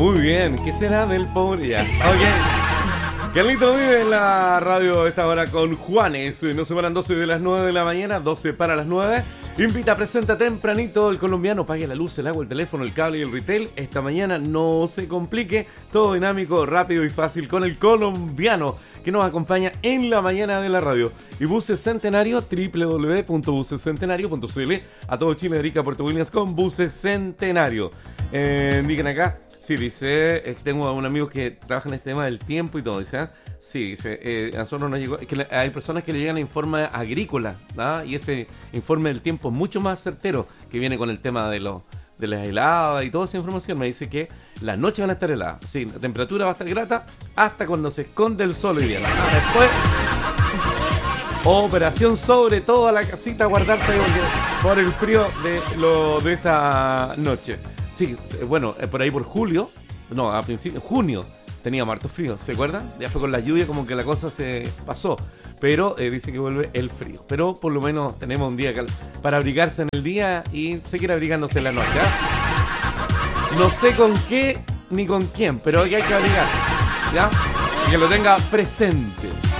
Muy bien, ¿qué será del pobre ya? Ok. Carlito vive en la radio a esta hora con Juanes. Nos separan 12 de las 9 de la mañana, 12 para las 9. Invita, presenta tempranito el colombiano. Pague la luz, el agua, el teléfono, el cable y el retail. Esta mañana no se complique. Todo dinámico, rápido y fácil con el colombiano que nos acompaña en la mañana de la radio. Y Buses Centenario, www.busescentenario.cl. A todo Chile, Erika, Puerto Williams con Buses Centenario. Indiquen acá. Sí, dice, tengo a un amigo que trabaja en este tema del tiempo y todo, dice, ¿ah? Sí, dice, a nosotros nos llegó, es que hay personas que le llegan el informe agrícola, ¿ah? Y ese informe del tiempo es mucho más certero, que viene con el tema de las heladas y toda esa información. Me dice que las noches van a estar heladas, sí, la temperatura va a estar grata hasta cuando se esconde el sol hoy día. Después, operación sobre toda la casita, guardarse por el frío de esta noche. Sí, bueno, por ahí por julio, no, a principio, junio, teníamos harto frío, ¿se acuerdan? Ya fue con la lluvia como que la cosa se pasó, pero dice que vuelve el frío. Pero por lo menos tenemos un día para abrigarse en el día y seguir abrigándose en la noche, ¿eh? No sé con qué ni con quién, pero hay que abrigar, ¿ya? Y que lo tenga presente.